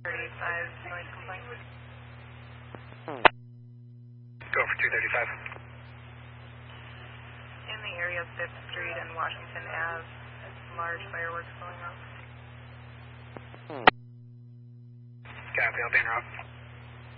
35 noise complaint. Go for 235. In the area of 5th Street and Washington Ave, large fireworks going off. Copy, I'll be in route.